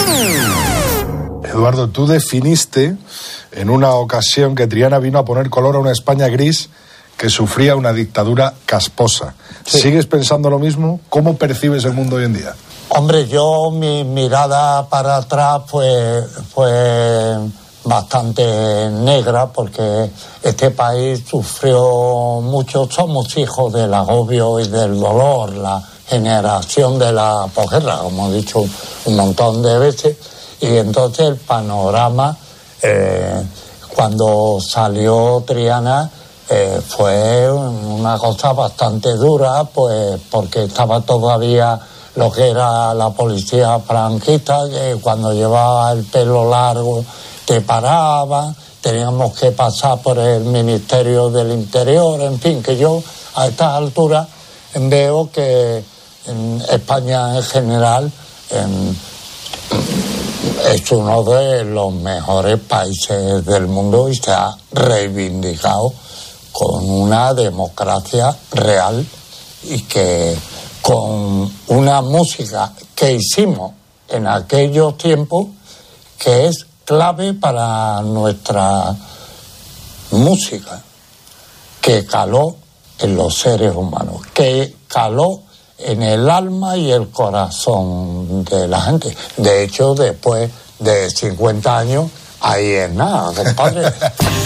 Eduardo, tú definiste en una ocasión que Triana vino a poner color a una España gris que sufría una dictadura casposa. Sí. ¿Sigues pensando lo mismo? ¿Cómo percibes el mundo hoy en día? Hombre, mi mirada para atrás fue bastante negra, porque este país sufrió mucho. Somos hijos del agobio y del dolor, la generación de la posguerra, como he dicho un montón de veces, y entonces el panorama, cuando salió Triana, fue una cosa bastante dura, pues porque estaba todavía lo que era la policía franquista, que cuando llevaba el pelo largo te paraba, teníamos que pasar por el Ministerio del Interior, en fin, que yo a estas alturas veo que en España en general es uno de los mejores países del mundo y se ha reivindicado con una democracia real, y que con una música que hicimos en aquellos tiempos que es clave para nuestra música, que caló en los seres humanos, que caló en el alma y el corazón de la gente. De hecho, después de 50 años, ahí es nada, compadre.